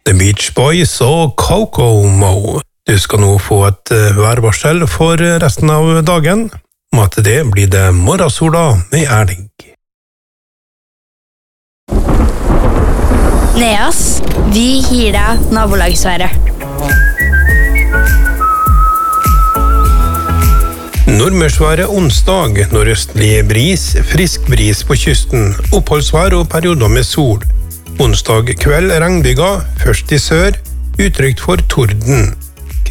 The Beach Boys og Coco Mo. Du skal nå få et værvarsel for resten av dagen. Og til det blir det morgensola med elg. Neas, vi gir deg nabolagsværet. Nordmørsværet onsdag, nordøstlig bris, frisk bris på kysten, oppholdsvær og perioder med sol. Onsdag kveld regnbyger, først i sør, utrygt for torden.